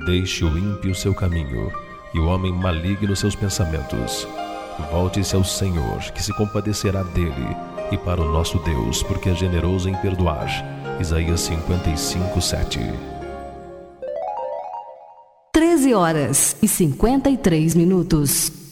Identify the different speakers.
Speaker 1: Deixe o ímpio seu caminho, e o homem maligno seus pensamentos. Volte-se ao Senhor, que se compadecerá dele, e para o nosso Deus, porque é generoso em perdoar. Isaías 55:7.
Speaker 2: 13h53.